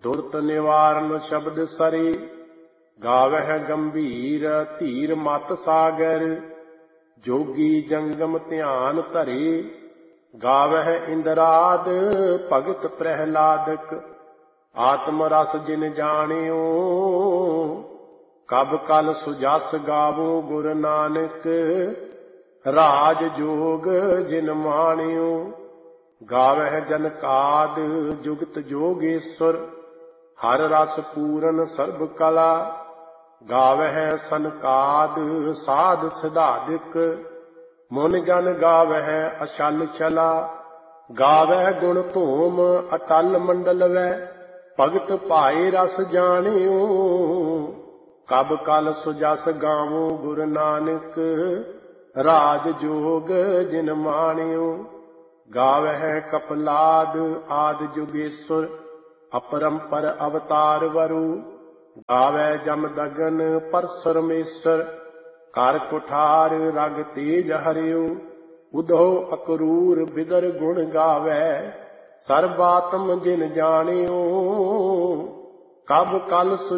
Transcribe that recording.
दुर्त निवारण शब्द सरे, गावह गंभीर धीर मत सागर। जोगी जंगम ध्यान धरे, गावह इंद्राद भगत प्रहलादक। आत्म रस जिन जानियो, कब कल सुजस गावो गुर नानक। राज जोग जिन मानियो, गावह जनकाद जुगत जोगेश्वर। हर रस पूरन सर्ब कला, गावह सनकाद साध सिधादिक। मुन जन गावह अशल चला, गावह गुण धूम अटल मंडल वै। भगत भाए रस जानियो, कब कल सुजस गावो गुर नानक। राज जोग जिन मानियो, गावह कपलाद आद जुगेश्वर। अपरंपर अवतार वरु, गावै जम दगन परसरमेश्वर। कर कुठार रग तेज हरियो, उधो अकरूर बिदर गुण गावै। सर्वात्म जिन जानियो, कब कल